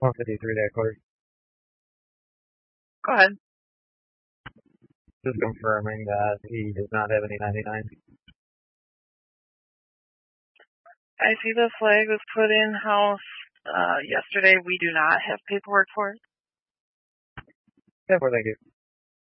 153 day court. Go ahead. Just confirming that he does not have any 99. I see the flag was put in-house yesterday. We do not have paperwork for it. Yeah, well, thank you.